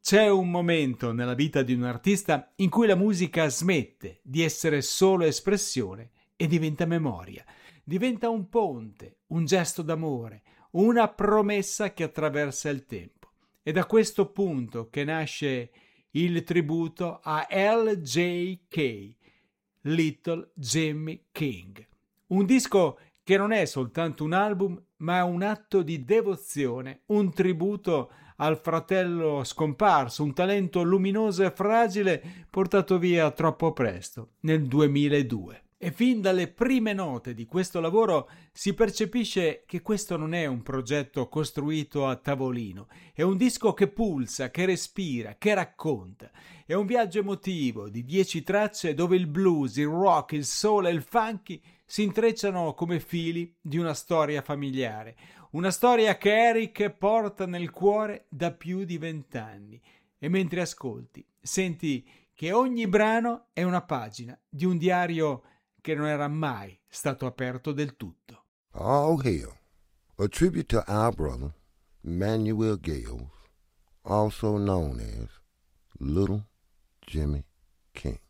C'è un momento nella vita di un artista in cui la musica smette di essere solo espressione e diventa memoria. Diventa un ponte, un gesto d'amore, una promessa che attraversa il tempo. È da questo punto che nasce il tributo a LJK, Little Jimmy King. Un disco che non è soltanto un album, ma è un atto di devozione, un tributo al fratello scomparso, un talento luminoso e fragile portato via troppo presto, nel 2002. E fin dalle prime note di questo lavoro si percepisce che questo non è un progetto costruito a tavolino, è un disco che pulsa, che respira, che racconta. È un viaggio emotivo di 10 tracce dove il blues, il rock, il soul e il funky si intrecciano come fili di una storia familiare. Una storia che Eric porta nel cuore da più di 20 anni. E mentre ascolti, senti che ogni brano è una pagina di un diario che non era mai stato aperto del tutto. All hail. A tribute to our brother, Manuel Gales, also known as Little Jimmy King.